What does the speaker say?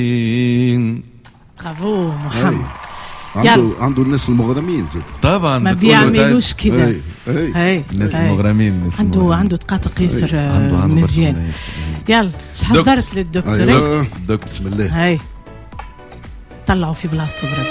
برافو محمد. عنده الناس المغرمين زاد طبعا ما بيعملوش كده. الناس المغرمين عنده تقاطق ياسر مزيان. يلا حضرت للدكتور. بسم الله. هاي طلعوا في بلاصتو برب.